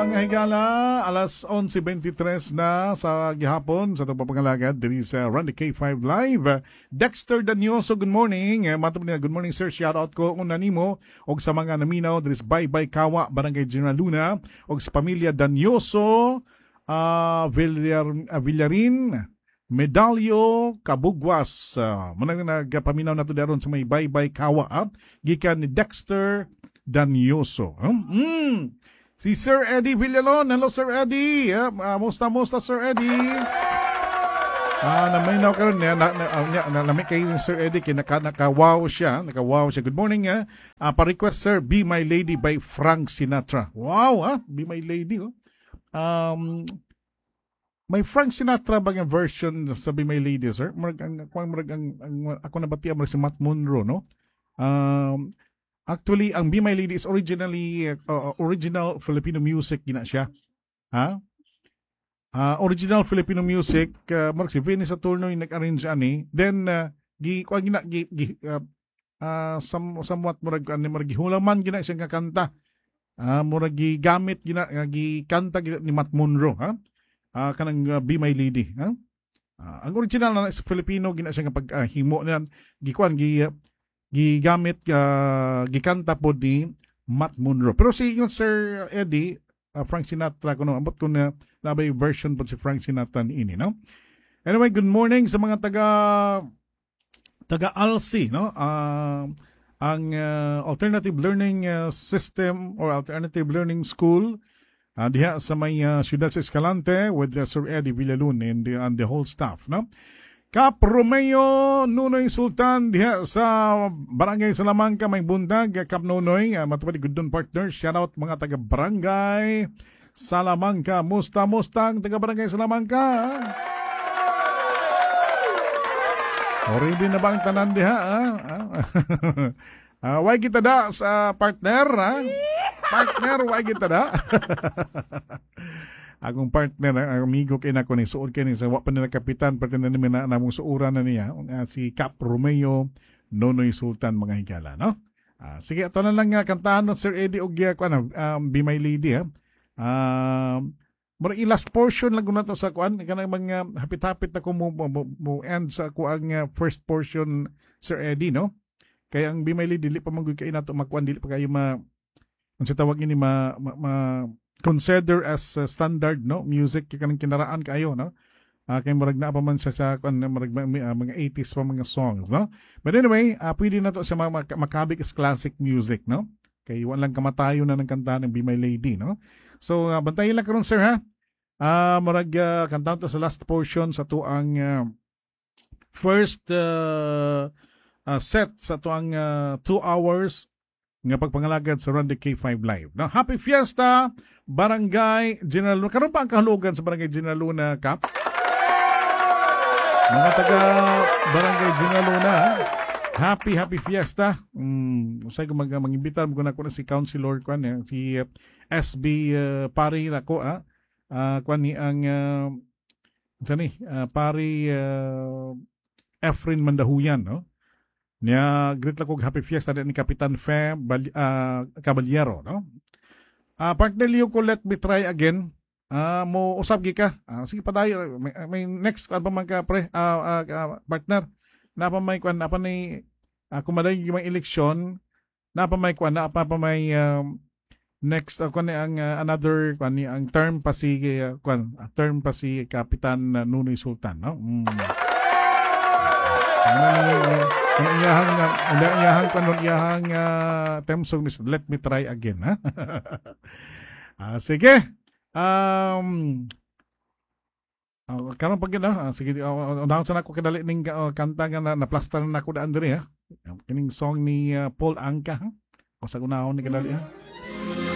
mga higala, alas 11:23 na sa gihapon sa itong papangalagad diri sa Randy K5 Live. Dexter Danyoso, good morning. Matapos niya, good morning sir, shout out ko kung nanimo og sa mga naminaw diri sa Baybay Kawa, Barangay General Luna og sa pamilya Danyoso, Villarin, Medalyo, Kabugwas. Muna nagpaminaw na to daron sa may Baybay Kawa. Gikan ni Dexter Danyoso. Si Sir Eddie Villalon. Hello, Sir Eddie. Musta, Sir Eddie? Naminaw ka rin. Namay kayo ni Sir Eddie. Naka-wow siya. Good morning. Pa-request, Sir, Be My Lady by Frank Sinatra. Wow, Be My Lady. May Frank Sinatra bang version sa Be My Lady, sir? Ako nabatiya mo si Matt Monroe, no? Actually, ang Be My Lady is originally original Filipino music gina siya. Original Filipino music, si Vinny Saturno yung nag-arrange ani. Then somewhat gihulaman gina siyang kakanta. Murag gigamit gina gikanta ni Matt Monroe, kanang Be My Lady, ang original na sa Filipino gina siya nga paghimo niyan gigamit gikanta po ni Matt Monroe. Pero si yung Sir Eddie, Frank Sinatra ko no, abot ko na nabay version po si Frank Sinatra ni ini, no? Anyway, good morning sa mga taga ALSI, no? Ang alternative learning system or alternative learning school diha sa may Ciudad sa Escalante with Sir Eddie Villalon and the whole staff, no? Cap Romeo Nunoy Sultan diha sa Barangay Salamanca may bundag. Cap Nunoy, matupad good partner. Shout out mga taga Barangay Salamanca. Mustang taga Barangay Salamanca. Already na ba ang tanan diha? Why kita da sa partner? Partner, why kita da? Akong partner, ang amigo kay nako ni suod kay ni sa wa pa nila kapitan pati na namin na namong suuran na niya si Cap Romeo Nonoy Sultan mga higala, no? Sige, ato na lang kantahan no Sir Eddie og Be My Lady, mura last portion lang na to sa kuan kanang mga hapit-hapit na ko mo end sa kuang first portion Sir Eddie, no? Kaya ang Be My Lady dili pa man gyud kay nato makuan, dili pa kayo ang tawag ini consider as standard, no, music kanang kinaraan kayo, no, kay murag na pa man siya sa mga 80s pa mga songs, no. But anyway, pwede na to sa mga makabik is classic music, no, kay wala lang kamatayo na ng kanta ng Be My Lady, no. So bantayan lang karon sir, murag kanta to sa last portion sa to ang first set sa to ang 2 hours nga pagpangalagad sa Randy K5 Live. Now, Happy Fiesta, Barangay General Luna. Karoon pa ang kahulugan sa Barangay General Luna, Cap? Mga taga Barangay General Luna, Happy Fiesta. Usay ko mag-imbita mo na si Councilor Kwan, si SB Pari nako, Kwan ni ang Pari Efren Mandahuyan, no? Niya greet lang kog Happy Fiesta ni Kapitan Fe Caballero, no? Partner Leo ko, let me try again. Mo usab gi ka. Sige pa dayo. May next pa man ka pre partner. Napa may kwan napa ni kumaday gi may eleksyon. Napa may kwan napa pa may next kwan ni ang another kwan ni ang term pa si term pa si Kapitan Nunoy Sultan, no? Iyahang temsong is let me try again, ha? Sige. Karon pag sige, unahan sa nako kadali ning kanta nga na-plaster na ako daan diri, ha? Kining song ni Paul Anka, ha? O sa unahon ni kadali, ha?